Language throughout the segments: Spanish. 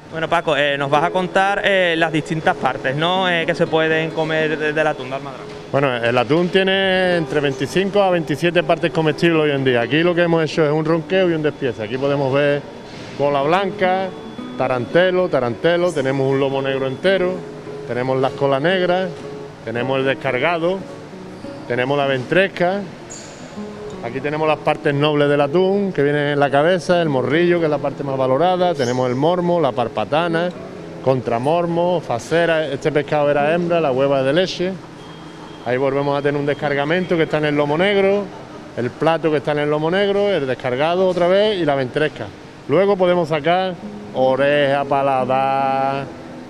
Bueno, Paco, nos vas a contar las distintas partes, ¿no? Que se pueden comer del atún de almadraba. Bueno, el atún tiene entre 25 a 27 partes comestibles hoy en día. Aquí lo que hemos hecho es un ronqueo y un despiece. Aquí podemos ver cola blanca, tarantelo, tenemos un lomo negro entero, tenemos las colas negras, tenemos el descargado, tenemos la ventresca. Aquí tenemos las partes nobles del atún, que vienen en la cabeza, el morrillo, que es la parte más valorada, tenemos el mormo, la parpatana, contramormo, facera, este pescado era hembra, la hueva es de leche. Ahí volvemos a tener un descargamento que está en el lomo negro, el plato que está en el lomo negro, el descargado otra vez y la ventresca. Luego podemos sacar oreja, paladar,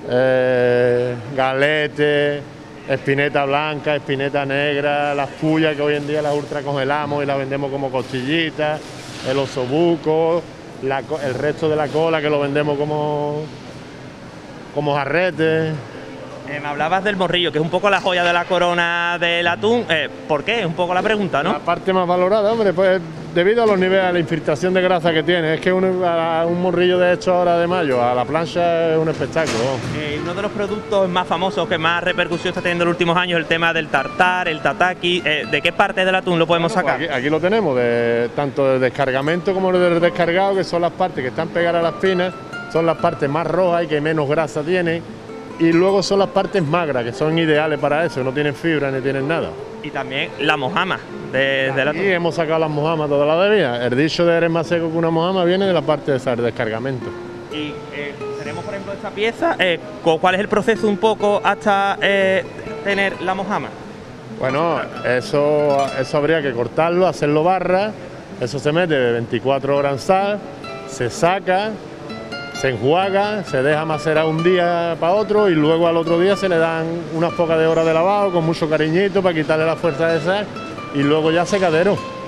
galete, espineta blanca, espineta negra, las pullas que hoy en día las ultracongelamos y las vendemos como costillitas, el osobuco, el resto de la cola que lo vendemos como jarrete. Me hablabas del morrillo, que es un poco la joya de la corona del atún. ¿Por qué? Es un poco la pregunta, ¿no? La parte más valorada, hombre, pues debido a los niveles, a la infiltración de grasa que tiene. Es que un morrillo de hecho ahora de mayo a la plancha es un espectáculo. Uno de los productos más famosos que más repercusión está teniendo en los últimos años es el tema del tartar, el tataki. ¿De qué parte del atún lo podemos sacar? Pues aquí lo tenemos, tanto del descargamento como del descargado, que son las partes que están pegadas a las espinas, son las partes más rojas y que menos grasa tienen. Y luego son las partes magras, que son ideales para eso, no tienen fibra ni tienen nada. Y también la mojama del atún. Y hemos sacado las mojamas toda la vida. El dicho de eres más seco que una mojama viene de la parte de ese descargamento. Y tenemos, por ejemplo, esta pieza. ¿Cuál es el proceso un poco hasta tener la mojama? Bueno, eso habría que cortarlo, hacerlo barra. Eso se mete de 24 horas en sal, se saca, se enjuaga, se deja macerar un día para otro y luego al otro día se le dan unas pocas de horas de lavado con mucho cariñito para quitarle la fuerza de sal y luego ya secadero.